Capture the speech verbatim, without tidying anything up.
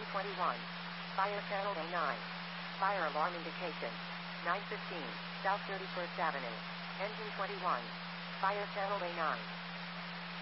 Engine twenty-one. Fire channel A nine. Fire alarm indication. nine fifteen, South thirty-first Avenue. Engine twenty-one. Fire channel A nine.